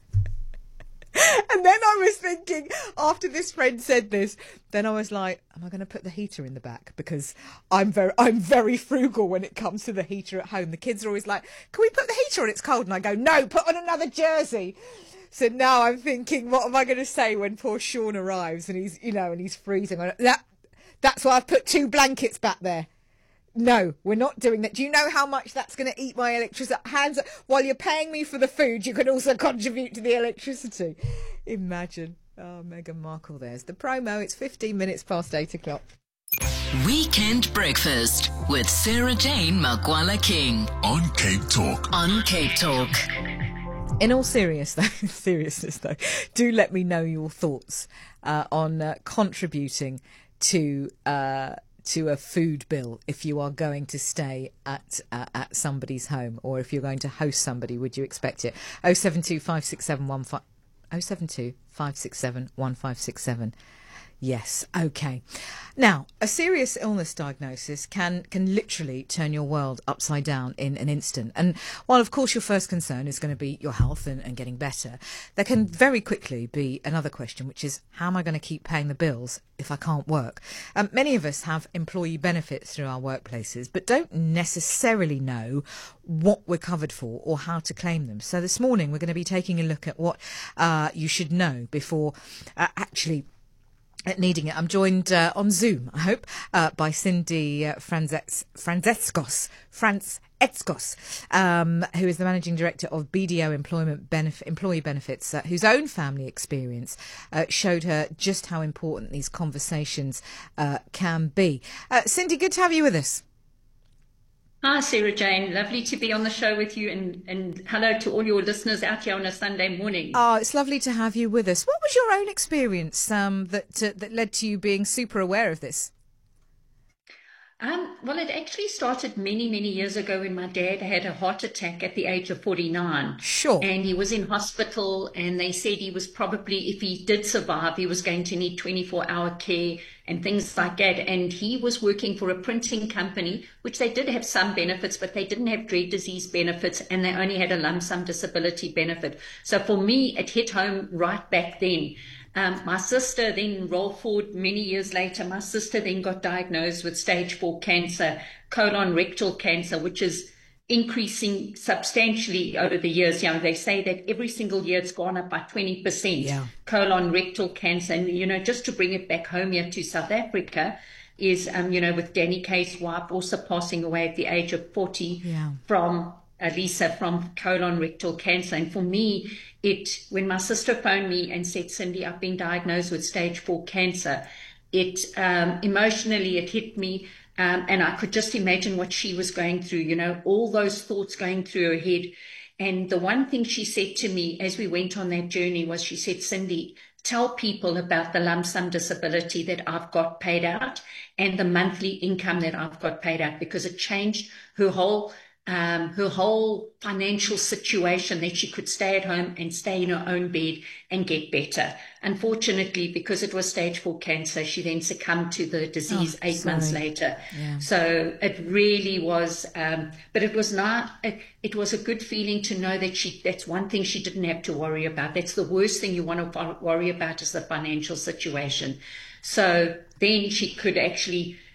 And then I was thinking, after this friend said this, then I was like, am I going to put the heater in the back? Because I'm very, I'm very frugal when it comes to the heater at home. The kids are always like, can we put the heater on? It's cold. And I go, no, put on another jersey. So now I'm thinking, what am I going to say when poor Sean arrives and he's, you know, and he's freezing? I, that, that's why I've put two blankets back there. No, we're not doing that. Do you know how much that's going to eat my electricity? Hands, while you're paying me for the food, you can also contribute to the electricity. Imagine. Oh, Meghan Markle, there's the promo. It's fifteen minutes past eight o'clock. Weekend Breakfast with Sarah Jane Makwala King. On Cape Talk. On Cape Talk. In all serious, though, seriousness, though, do let me know your thoughts uh, on uh, contributing to... Uh, to a food bill if you are going to stay at uh, at somebody's home, or if you're going to host somebody. Would you expect it? oh seven two five six seven one five oh seven two five six seven one five six seven. Yes, okay. Now, a serious illness diagnosis can can literally turn your world upside down in an instant. And while, of course, your first concern is going to be your health and, and getting better, there can very quickly be another question, which is, how am I going to keep paying the bills if I can't work? Um, many of us have employee benefits through our workplaces, but don't necessarily know what we're covered for or how to claim them. So this morning, we're going to be taking a look at what uh, you should know before uh, actually... At needing it. I'm joined uh, on Zoom, I hope, uh, by Cindy uh, Franzes- Franzeskos, Franz Etzkos, um, who is the Managing Director of B D O Employment Benef- Employee Benefits, uh, whose own family experience uh, showed her just how important these conversations uh, can be. Uh, Cindy, good to have you with us. Hi, Sarah Jane. Lovely to be on the show with you, and, and hello to all your listeners out here on a Sunday morning. Oh, it's lovely to have you with us. What was your own experience um, that uh, that led to you being super aware of this? Um, well, it actually started many, many years ago when my dad had a heart attack at the age of forty-nine. Sure. And he was in hospital, and they said he was probably, if he did survive, he was going to need twenty-four hour care and things like that. And he was working for a printing company, which they did have some benefits, but they didn't have dread disease benefits, and they only had a lump sum disability benefit. So for me, it hit home right back then. Um, my sister then, roll forward many years later, my sister then got diagnosed with stage four cancer, colon rectal cancer, which is increasing substantially over the years. You know, they say that every single year it's gone up by twenty percent, yeah. colon rectal cancer. And, you know, just to bring it back home here to South Africa is, um, you know, with Danny Kay's wife also passing away at the age of forty yeah. from uh, Lisa from colon rectal cancer. And for me, it, when my sister phoned me and said, Cindy, I've been diagnosed with stage four cancer, it um, emotionally, it hit me. Um, and I could just imagine what she was going through, you know, all those thoughts going through her head. And the one thing she said to me as we went on that journey was, she said, Cindy, tell people about the lump sum disability that I've got paid out and the monthly income that I've got paid out, because it changed her whole Um, her whole financial situation, that she could stay at home and stay in her own bed and get better. Unfortunately, because it was stage four cancer, she then succumbed to the disease oh, eight sorry. months later. Yeah. So it really was, um, but it was not, it, it was a good feeling to know that she, that's one thing she didn't have to worry about. That's the worst thing you want to worry about, is the financial situation. So then she could actually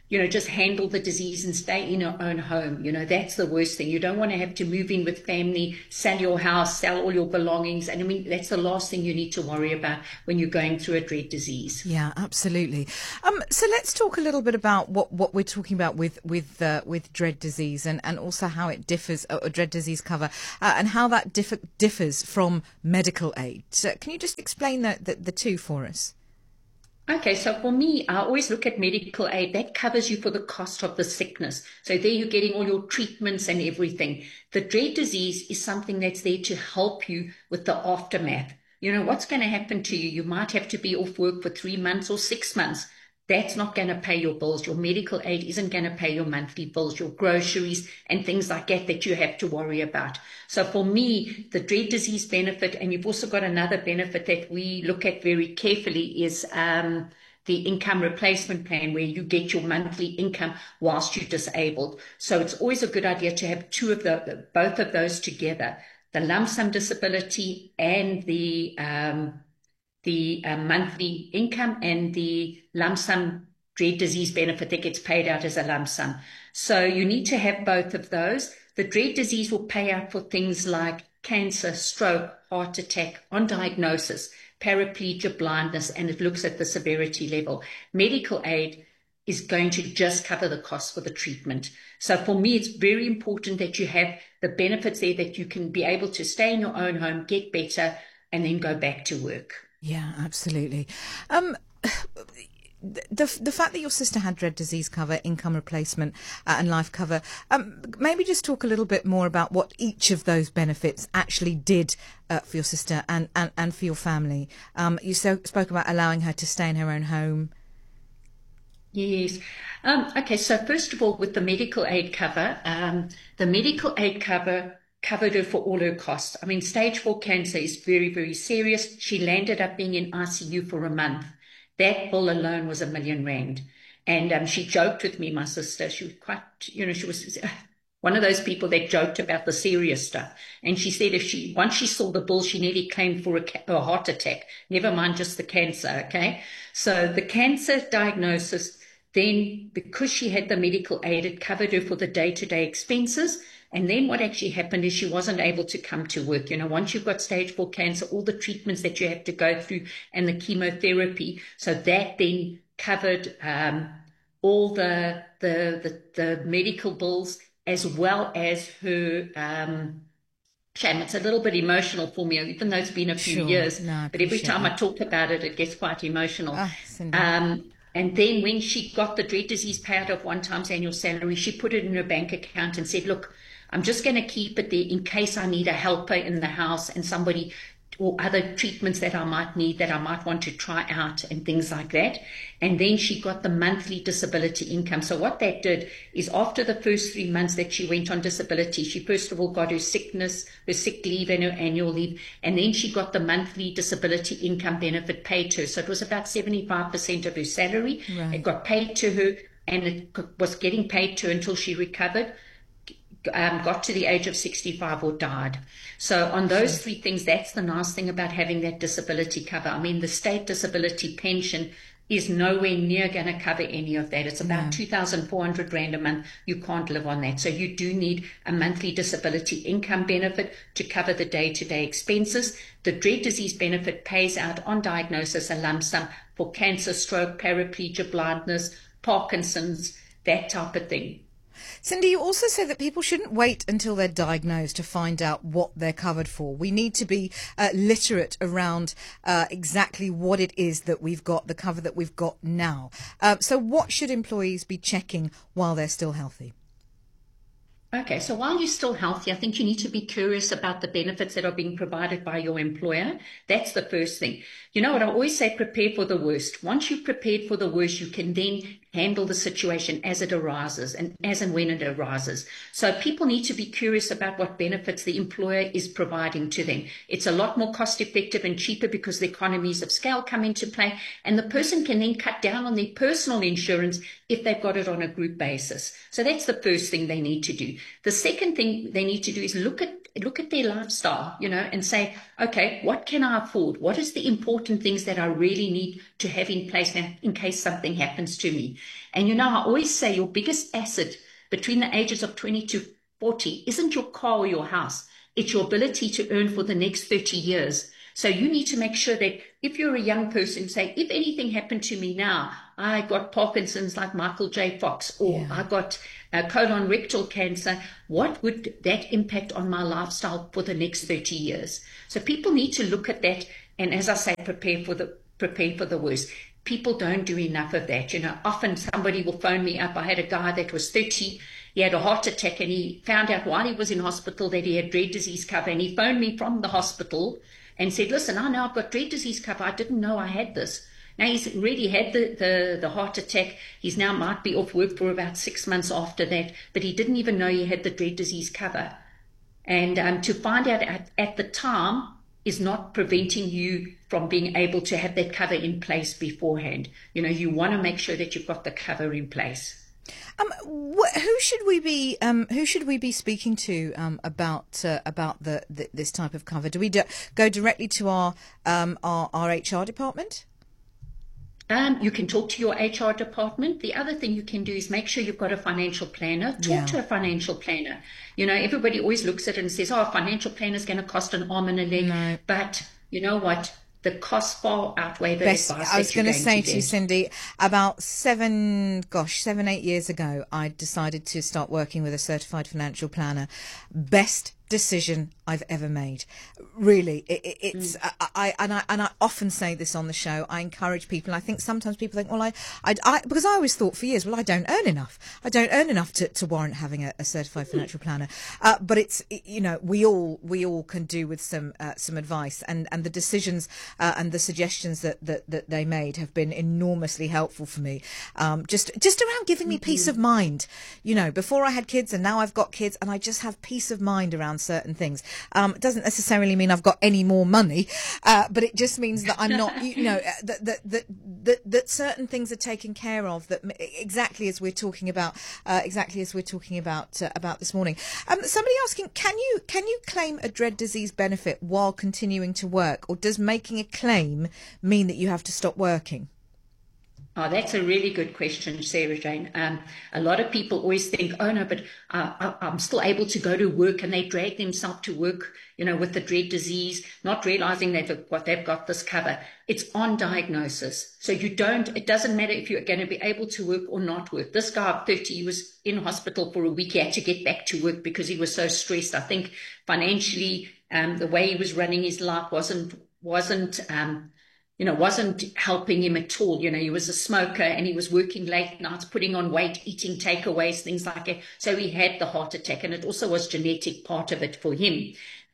you know, just handle the disease and stay in your own home. You know, that's the worst thing. You don't want to have to move in with family, sell your house, sell all your belongings. And I mean, that's the last thing you need to worry about when you're going through a dread disease. Yeah, absolutely. Um, so let's talk a little bit about what, what we're talking about with with uh, with dread disease, and, and also how it differs, uh, dread disease cover, uh, and how that differ, differs from medical aid. So can you just explain the, the, the two for us? Okay, so for me, I always look at medical aid. That covers you for the cost of the sickness. So there you're getting all your treatments and everything. The dread disease is something that's there to help you with the aftermath. You know, what's going to happen to you? You might have to be off work for three months or six months. That's not going to pay your bills. Your medical aid isn't going to pay your monthly bills, your groceries and things like that that you have to worry about. So for me, the dread disease benefit, and you've also got another benefit that we look at very carefully, is um, the income replacement plan, where you get your monthly income whilst you're disabled. So it's always a good idea to have two of the, both of those together, the lump sum disability and the um, the uh, monthly income, and the lump sum dread disease benefit that gets paid out as a lump sum. So you need to have both of those. The dread disease will pay out for things like cancer, stroke, heart attack, on diagnosis, paraplegia, blindness, and it looks at the severity level. Medical aid is going to just cover the cost for the treatment. So for me, it's very important that you have the benefits there, that you can be able to stay in your own home, get better, and then go back to work. Yeah, absolutely. Um, the the fact that your sister had dread disease cover, income replacement, uh, and life cover, um, maybe just talk a little bit more about what each of those benefits actually did uh, for your sister and, and, and for your family. Um, you so, spoke about allowing her to stay in her own home. Yes. Um, okay, so first of all, with the medical aid cover, um, the medical aid cover covered her for all her costs. I mean, stage four cancer is very, very serious. She landed up being in I C U for a month. That bill alone was a million rand. And um, she joked with me, my sister. She was quite, you know, she was one of those people that joked about the serious stuff. And she said if she, once she saw the bill, she nearly claimed for a, a heart attack, never mind just the cancer, okay? So the cancer diagnosis, then because she had the medical aid, it covered her for the day-to-day expenses. And then what actually happened is she wasn't able to come to work. You know, once you've got stage four cancer, all the treatments that you have to go through and the chemotherapy. So that then covered um, all the, the, the, the medical bills, as well as her, um, shame, it's a little bit emotional for me, even though it's been a few Sure. years. No, but every time that. I talk about it, it gets quite emotional. Ah, Cindy. Um, and then when she got the dread disease payout of one time's annual salary, she put it in her bank account and said, look, I'm just going to keep it there in case I need a helper in the house and somebody, or other treatments that I might need, that I might want to try out and things like that. And then she got the monthly disability income. So what that did is, after the first three months that she went on disability, she first of all got her sickness, her sick leave and her annual leave, and then she got the monthly disability income benefit paid to her. So it was about seventy-five percent of her salary. Right. It got paid to her, and it was getting paid to her until she recovered. Um, got to the age of sixty-five or died. So on those Sure. three things, that's the nice thing about having that disability cover. I mean, the state disability pension is nowhere near going to cover any of that. It's about No. two thousand four hundred rand a month. You can't live on that. So you do need a monthly disability income benefit to cover the day-to-day expenses. The dread disease benefit pays out on diagnosis a lump sum for cancer, stroke, paraplegia, blindness, Parkinson's, that type of thing. Cindy, you also said that people shouldn't wait until they're diagnosed to find out what they're covered for. We need to be uh, literate around uh, exactly what it is that we've got, the cover that we've got now. Uh, so what should employees be checking while they're still healthy? Okay, so while you're still healthy, I think you need to be curious about the benefits that are being provided by your employer. That's the first thing. You know what, I always say, prepare for the worst. Once you've prepared for the worst, you can then handle the situation as it arises and as and when it arises. So people need to be curious about what benefits the employer is providing to them. It's a lot more cost effective and cheaper because the economies of scale come into play, and the person can then cut down on their personal insurance if they've got it on a group basis. So that's the first thing they need to do. The second thing they need to do is look at look at their lifestyle, you know, and say, okay, what can I afford? What is the important things that I really need to have in place now in case something happens to me? And, you know, I always say your biggest asset between the ages of twenty to forty isn't your car or your house. It's your ability to earn for the next thirty years. So you need to make sure that if you're a young person, say, if anything happened to me now, I got Parkinson's like Michael J. Fox, or yeah. I got uh, colon rectal cancer, what would that impact on my lifestyle for the next thirty years? So people need to look at that. And as I say, prepare for the, prepare for the worst. People don't do enough of that. You know, often somebody will phone me up. I had a guy that was thirty. He had a heart attack, and he found out while he was in hospital that he had dread disease cover. And he phoned me from the hospital and said, listen, I know I've got dread disease cover. I didn't know I had this. Now he's already had the, the, the heart attack. He's now might be off work for about six months after that, but he didn't even know he had the dread disease cover. And um, to find out at, at the time is not preventing you from being able to have that cover in place beforehand. You know, you want to make sure that you've got the cover in place. Um, wh- who should we be? Um, who should we be speaking to um, about uh, about the, the this type of cover? Do we do, go directly to our um, our, our H R department? Um, you can talk to your H R department. The other thing you can do is make sure you've got a financial planner. Talk Yeah. to a financial planner. You know, everybody always looks at it and says, "Oh, a financial planner is going to cost an arm and a leg." No. But you know what? The costs far outweigh the Best, advice I was that you're going to say to to you, get. Cindy, about seven, gosh, seven, eight years ago, I decided to start working with a certified financial planner. Best decision I've ever made. Really, it, it, it's Mm. I, I and I and I often say this on the show. I encourage people. I think sometimes people think, well, I, I, I because I always thought for years, well, I don't earn enough. I don't earn enough to, to warrant having a, a certified financial planner. Uh, but it's you know we all we all can do with some uh, some advice, and and the decisions uh, and the suggestions that, that that they made have been enormously helpful for me. Um, just just around giving me peace of mind. You know, before I had kids, and now I've got kids, and I just have peace of mind around certain things. Um, it doesn't necessarily mean I've got any more money, uh, but it just means that I'm not, you know, that that that that, that certain things are taken care of. That exactly as we're talking about, uh, exactly as we're talking about uh, about this morning. Um, somebody asking, can you can you claim a dread disease benefit while continuing to work, or does making a claim mean that you have to stop working? Oh, that's a really good question, Sarah Jane. Um, a lot of people always think, oh no, but uh, I, I'm still able to go to work, and they drag themselves to work, you know, with the dread disease, not realizing they've got, they've got this cover. It's on diagnosis. So you don't, it doesn't matter if you're going to be able to work or not work. This guy at thirty, he was in hospital for a week. He had to get back to work because he was so stressed. I think financially, um, the way he was running his life wasn't, wasn't, um, you know, wasn't helping him at all. You know, he was a smoker, and he was working late nights, putting on weight, eating takeaways, things like that. So he had the heart attack, and it also was genetic part of it for him.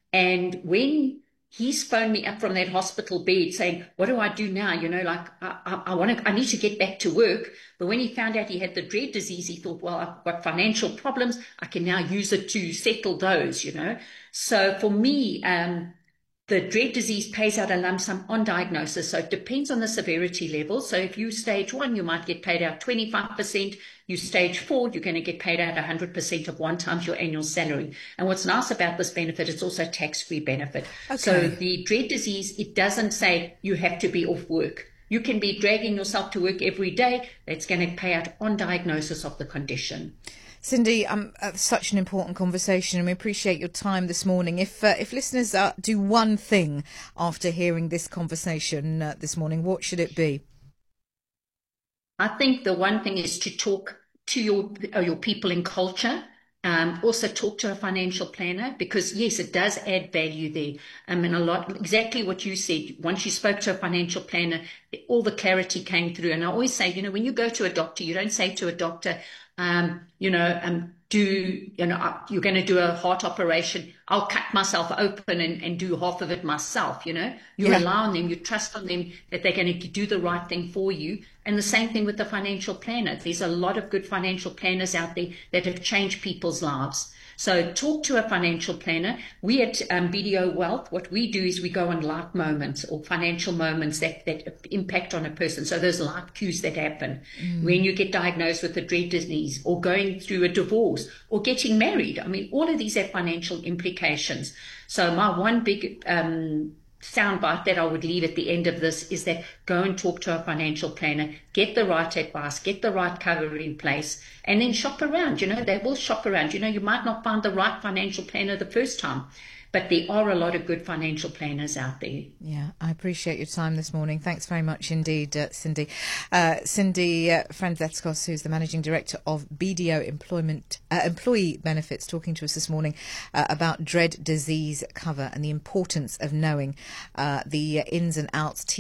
And when he's phoned me up from that hospital bed saying, what do I do now? You know, like I, I, I want to, I need to get back to work. But when he found out he had the dread disease, he thought, well, I've got financial problems. I can now use it to settle those, you know. So for me, um, the dread disease pays out a lump sum on diagnosis, so it depends on the severity level. So if you stage one, you might get paid out twenty-five percent. You stage four, you're going to get paid out one hundred percent of one times your annual salary. And what's nice about this benefit, it's also a tax-free benefit. Okay. So the dread disease, it doesn't say you have to be off work. You can be dragging yourself to work every day. That's going to pay out on diagnosis of the condition. Cindy, um, uh, such an important conversation, and we appreciate your time this morning. If uh, if listeners uh, do one thing after hearing this conversation uh, this morning, what should it be? I think the one thing is to talk to your uh, your people in culture. Um, also talk to a financial planner, because yes, it does add value there. Um, and a lot, exactly what you said, once you spoke to a financial planner, all the clarity came through. And I always say, you know, when you go to a doctor, you don't say to a doctor, um, you know, um, do, you know, uh, you're going to do a heart operation. I'll cut myself open and, and do half of it myself. You know, you Yeah. rely on them, you trust on them that they're going to do the right thing for you. And the same thing with the financial planner. There's a lot of good financial planners out there that have changed people's lives. So talk to a financial planner. We at um, B D O Wealth, what we do is we go on life moments or financial moments that, that impact on a person. So those life cues that happen Mm. when you get diagnosed with a dread disease, or going going through a divorce or getting married. I mean, all of these have financial implications. So my one big um, soundbite that I would leave at the end of this is that go and talk to a financial planner, get the right advice, get the right cover in place, and then shop around. You know, they will shop around. You know, you might not find the right financial planner the first time, but there are a lot of good financial planners out there. Yeah, I appreciate your time this morning. Thanks very much indeed, uh, Cindy. Uh, Cindy uh, Frantzatskos, who's the Managing Director of B D O Employment uh, Employee Benefits, talking to us this morning uh, about dread disease cover and the importance of knowing uh, the ins and outs.